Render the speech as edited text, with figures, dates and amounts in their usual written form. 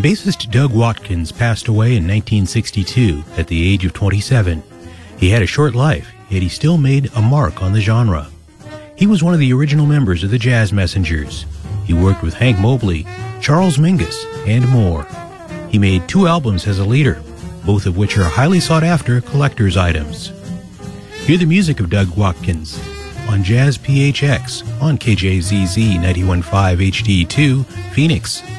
Bassist Doug Watkins passed away in 1962 at the age of 27. He had a short life, yet he still made a mark on the genre. He was one of the original members of the Jazz Messengers. He worked with Hank Mobley, Charles Mingus, and more. He made 2 albums as a leader, both of which are highly sought-after collector's items. Hear the music of Doug Watkins on Jazz PHX on KJZZ 91.5 HD2, Phoenix.